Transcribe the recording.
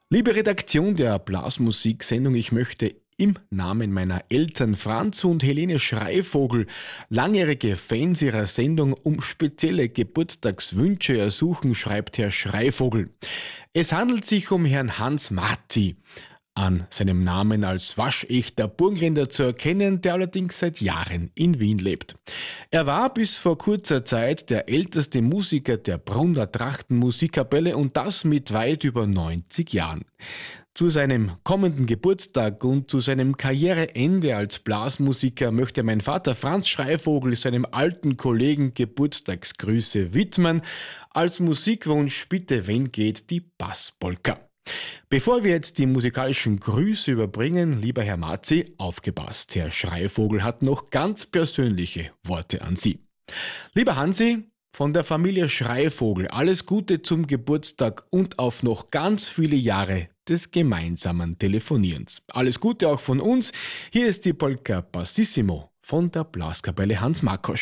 Liebe Redaktion der Blasmusik-Sendung, ich möchte im Namen meiner Eltern Franz und Helene Schreivogel, langjährige Fans ihrer Sendung, um spezielle Geburtstagswünsche ersuchen, schreibt Herr Schreivogel. Es handelt sich um Herrn Hans Marti, an seinem Namen als waschechter Burgenländer zu erkennen, der allerdings seit Jahren in Wien lebt. Er war bis vor kurzer Zeit der älteste Musiker der Brunner Trachtenmusikkapelle und das mit weit über 90 Jahren. Zu seinem kommenden Geburtstag und zu seinem Karriereende als Blasmusiker möchte mein Vater Franz Schreivogel seinem alten Kollegen Geburtstagsgrüße widmen. Als Musikwunsch bitte, wenn geht, die Basspolka. Bevor wir jetzt die musikalischen Grüße überbringen, lieber Herr Marzi, aufgepasst, Herr Schreivogel hat noch ganz persönliche Worte an Sie. Lieber Hansi, von der Familie Schreivogel, alles Gute zum Geburtstag und auf noch ganz viele Jahre des gemeinsamen Telefonierens. Alles Gute auch von uns. Hier ist die Polka Bassissimo von der Blaskapelle Hans Makos.